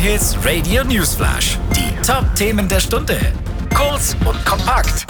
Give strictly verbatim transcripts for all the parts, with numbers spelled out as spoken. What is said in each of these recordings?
J-Hits Radio Newsflash. Die Top-Themen der Stunde. Kurz und kompakt.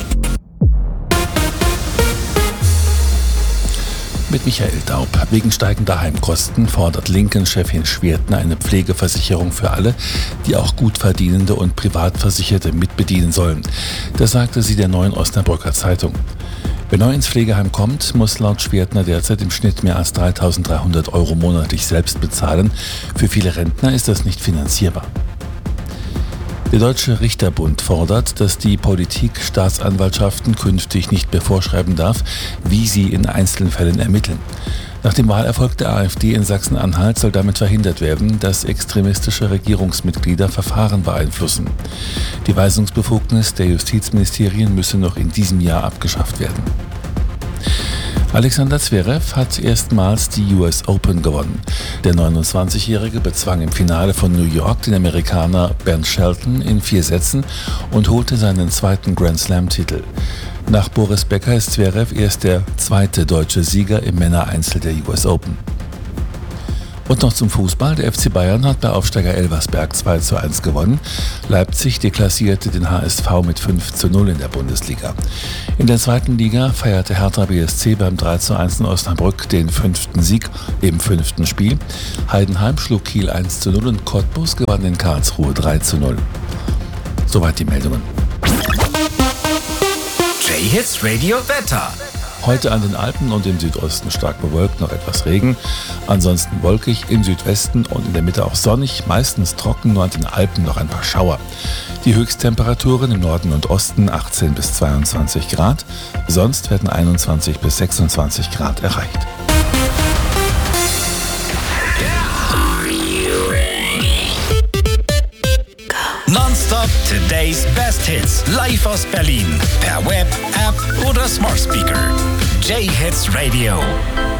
Mit Michael Daub. Wegen steigender Heimkosten fordert Linken-Chefin Schwertner eine Pflegeversicherung für alle, die auch gut verdienende und Privatversicherte mitbedienen sollen. Das sagte sie der Neuen Osnabrücker Zeitung. Wer neu ins Pflegeheim kommt, muss laut Schwertner derzeit im Schnitt mehr als dreitausenddreihundert Euro monatlich selbst bezahlen. Für viele Rentner ist das nicht finanzierbar. Der Deutsche Richterbund fordert, dass die Politik Staatsanwaltschaften künftig nicht mehr vorschreiben darf, wie sie in einzelnen Fällen ermitteln. Nach dem Wahlerfolg der AfD in Sachsen-Anhalt soll damit verhindert werden, dass extremistische Regierungsmitglieder Verfahren beeinflussen. Die Weisungsbefugnis der Justizministerien müsse noch in diesem Jahr abgeschafft werden. Alexander Zverev hat erstmals die U S Open gewonnen. Der neunundzwanzigjährige bezwang im Finale von New York den Amerikaner Ben Shelton in vier Sätzen und holte seinen zweiten Grand-Slam-Titel. Nach Boris Becker ist Zverev erst der zweite deutsche Sieger im Männereinzel der U S Open. Und noch zum Fußball. Der F C Bayern hat bei Aufsteiger Elversberg zwei zu eins gewonnen. Leipzig deklassierte den H S V mit fünf zu null in der Bundesliga. In der zweiten Liga feierte Hertha B S C beim drei zu eins in Osnabrück den fünften Sieg im fünften Spiel. Heidenheim schlug Kiel eins zu null und Cottbus gewann in Karlsruhe drei zu null. Soweit die Meldungen. J-Hits Radio Wetter. Heute an den Alpen und im Südosten stark bewölkt, noch etwas Regen. Ansonsten wolkig, im Südwesten und in der Mitte auch sonnig, meistens trocken, nur an den Alpen noch ein paar Schauer. Die Höchsttemperaturen im Norden und Osten achtzehn bis zweiundzwanzig Grad, sonst werden einundzwanzig bis sechsundzwanzig Grad erreicht. Nonstop Today's Best Hits. Live aus Berlin. Per Web, App oder Smart Speaker. J-Hits Radio.